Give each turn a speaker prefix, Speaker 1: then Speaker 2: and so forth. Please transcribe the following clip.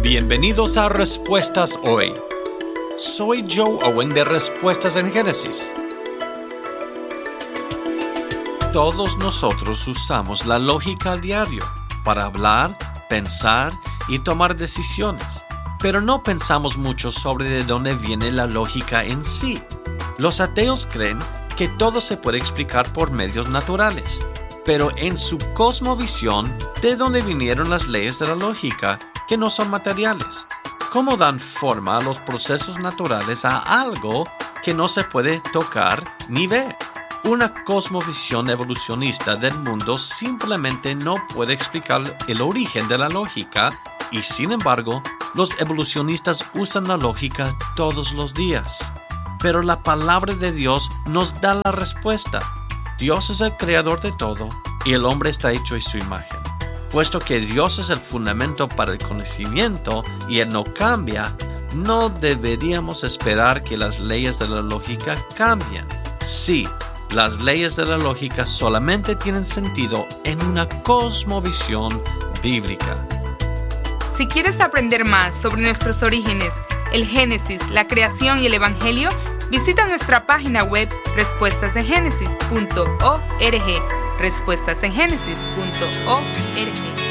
Speaker 1: Bienvenidos a Respuestas Hoy. Soy Joe Owen de Respuestas en Génesis. Todos nosotros usamos la lógica a diario para hablar, pensar y tomar decisiones, pero no pensamos mucho sobre de dónde viene la lógica en sí. Los ateos creen que todo se puede explicar por medios naturales, pero en su cosmovisión, ¿de dónde vinieron las leyes de la lógica que no son materiales? ¿Cómo dan forma a los procesos naturales a algo que no se puede tocar ni ver? Una cosmovisión evolucionista del mundo simplemente no puede explicar el origen de la lógica y, sin embargo, los evolucionistas usan la lógica todos los días. Pero la palabra de Dios nos da la respuesta. Dios es el creador de todo y el hombre está hecho en su imagen. Puesto que Dios es el fundamento para el conocimiento y Él no cambia, no deberíamos esperar que las leyes de la lógica cambien. Sí, las leyes de la lógica solamente tienen sentido en una cosmovisión bíblica.
Speaker 2: Si quieres aprender más sobre nuestros orígenes, el Génesis, la creación y el Evangelio, visita nuestra página web respuestasengénesis.org. respuestasengénesis.org